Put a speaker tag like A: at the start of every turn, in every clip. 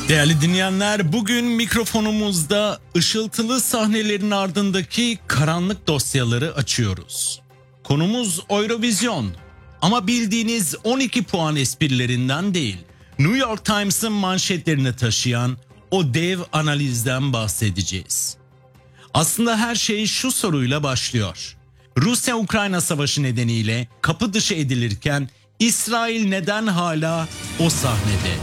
A: Değerli dinleyenler, bugün mikrofonumuzda ışıltılı sahnelerin ardındaki karanlık dosyaları açıyoruz. Konumuz Eurovision ama bildiğiniz 12 puan esprilerinden değil, New York Times'ın manşetlerini taşıyan o dev analizden bahsedeceğiz. Aslında her şey şu soruyla başlıyor. Rusya-Ukrayna savaşı nedeniyle kapı dışı edilirken İsrail neden hala o sahnede?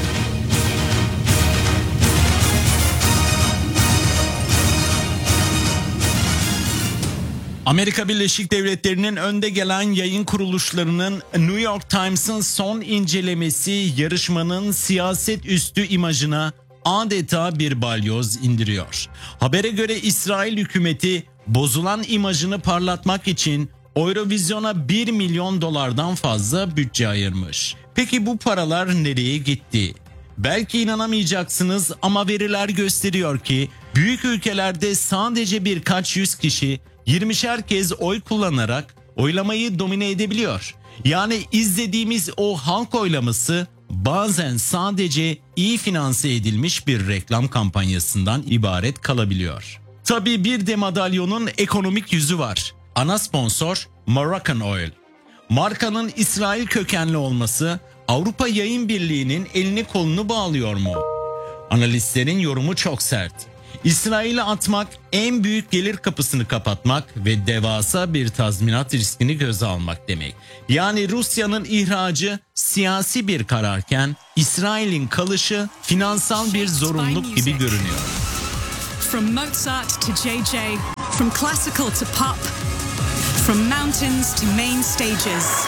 A: Amerika Birleşik Devletleri'nin önde gelen yayın kuruluşlarının New York Times'ın son incelemesi yarışmanın siyaset üstü imajına adeta bir balyoz indiriyor. Habere göre İsrail hükümeti bozulan imajını parlatmak için Eurovision'a 1 milyon dolardan fazla bütçe ayırmış. Peki bu paralar nereye gitti? Belki inanamayacaksınız ama veriler gösteriyor ki büyük ülkelerde sadece birkaç yüz kişi 20'şer kez oy kullanarak oylamayı domine edebiliyor. Yani izlediğimiz o halk oylaması bazen sadece iyi finanse edilmiş bir reklam kampanyasından ibaret kalabiliyor. Tabii bir de madalyonun ekonomik yüzü var. Ana sponsor Moroccan Oil. Markanın İsrail kökenli olması Avrupa Yayın Birliği'nin elini kolunu bağlıyor mu? Analistlerin yorumu çok sert. İsrail'e atmak en büyük gelir kapısını kapatmak ve devasa bir tazminat riskini göze almak demek. Yani Rusya'nın ihracı siyasi bir kararken İsrail'in kalışı finansal bir zorunluluk gibi görünüyor.
B: From Mozart to JJ, from classical to pop, from mountains to main stages.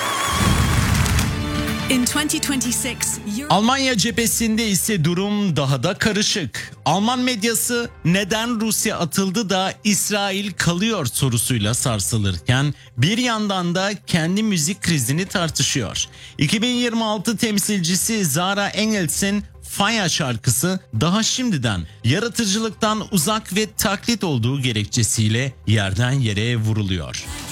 B: In 2026,
A: Almanya cephesinde ise durum daha da karışık. Alman medyası neden Rusya atıldı da İsrail kalıyor sorusuyla sarsılırken bir yandan da kendi müzik krizini tartışıyor. 2026 temsilcisi Zara Engels'in Faya şarkısı daha şimdiden yaratıcılıktan uzak ve taklit olduğu gerekçesiyle yerden yere vuruluyor.